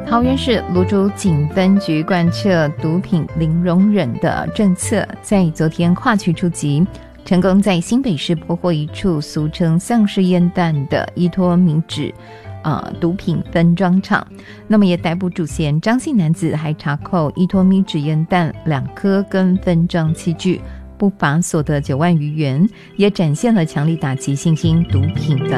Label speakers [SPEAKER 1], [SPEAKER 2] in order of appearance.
[SPEAKER 1] 桃园市芦竹警分局贯彻毒品零容忍的政策，在昨天跨区出击，成功在新北市破获一处俗称丧尸烟弹的依托米脂毒品分装厂，那么也逮捕主嫌张姓男子，还查扣依托米脂烟弹2颗跟分装器具，不法所得9万余元，也展现了强力打击新兴毒品的